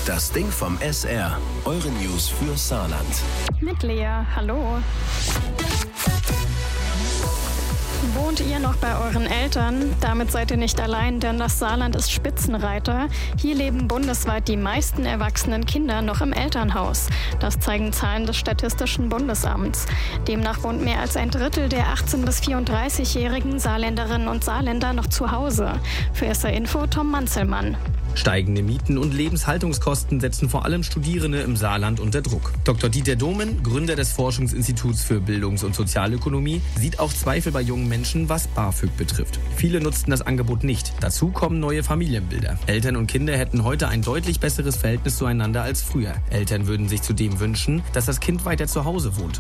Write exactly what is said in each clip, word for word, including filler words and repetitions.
Das Ding vom S R. Eure News für Saarland. Mit Lea, hallo. Wohnt ihr noch bei euren Eltern? Damit seid ihr nicht allein, denn das Saarland ist Spitzenreiter. Hier leben bundesweit die meisten erwachsenen Kinder noch im Elternhaus. Das zeigen Zahlen des Statistischen Bundesamts. Demnach wohnt mehr als ein Drittel der achtzehn- bis vierunddreißigjährigen Saarländerinnen und Saarländer noch zu Hause. Für S R Info Tom Manzelmann. Steigende Mieten und Lebenshaltungskosten setzen vor allem Studierende im Saarland unter Druck. Doktor Dieter Domen, Gründer des Forschungsinstituts für Bildungs- und Sozialökonomie, sieht auch Zweifel bei jungen Menschen, was BAföG betrifft. Viele nutzten das Angebot nicht. Dazu kommen neue Familienbilder. Eltern und Kinder hätten heute ein deutlich besseres Verhältnis zueinander als früher. Eltern würden sich zudem wünschen, dass das Kind weiter zu Hause wohnt.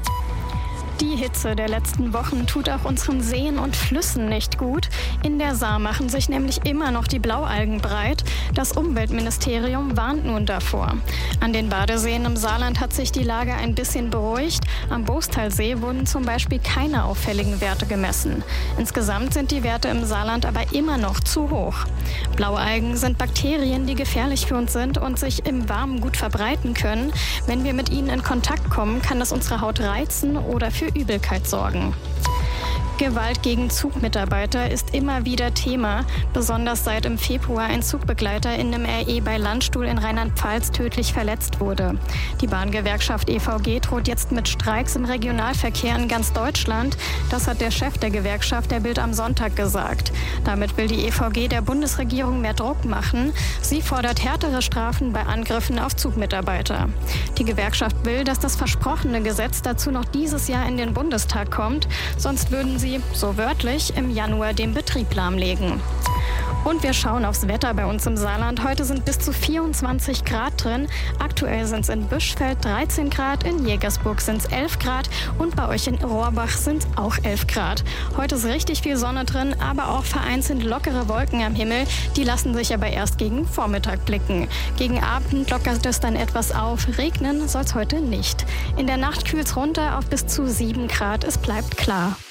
Die Hitze der letzten Wochen tut auch unseren Seen und Flüssen nicht gut. In der Saar machen sich nämlich immer noch die Blaualgen breit. Das Umweltministerium warnt nun davor. An den Badeseen im Saarland hat sich die Lage ein bisschen beruhigt. Am Bostalsee wurden zum Beispiel keine auffälligen Werte gemessen. Insgesamt sind die Werte im Saarland aber immer noch zu hoch. Blaualgen sind Bakterien, die gefährlich für uns sind und sich im Warmen gut verbreiten können. Wenn wir mit ihnen in Kontakt kommen, kann das unsere Haut reizen oder für Übelkeit sorgen. Gewalt gegen Zugmitarbeiter ist immer wieder Thema, besonders seit im Februar ein Zugbegleiter in einem R E bei Landstuhl in Rheinland-Pfalz tödlich verletzt wurde. Die Bahngewerkschaft E V G droht jetzt mit Streiks im Regionalverkehr in ganz Deutschland. Das hat der Chef der Gewerkschaft der Bild am Sonntag gesagt. Damit will die E V G der Bundesregierung mehr Druck machen. Sie fordert härtere Strafen bei Angriffen auf Zugmitarbeiter. Die Gewerkschaft will, dass das versprochene Gesetz dazu noch dieses Jahr in den Bundestag kommt, sonst würden sie, so wörtlich, im Januar den Betrieb lahmlegen. Und wir schauen aufs Wetter bei uns im Saarland. Heute sind bis zu vierundzwanzig Grad drin. Aktuell sind es in Büschfeld dreizehn Grad, in Jägersburg sind es elf Grad und bei euch in Rohrbach sind es auch elf Grad. Heute ist richtig viel Sonne drin, aber auch vereinzelt lockere Wolken am Himmel. Die lassen sich aber erst gegen Vormittag blicken. Gegen Abend lockert es dann etwas auf. Regnen soll es heute nicht. In der Nacht kühlt es runter auf bis zu sieben Grad. Es bleibt klar.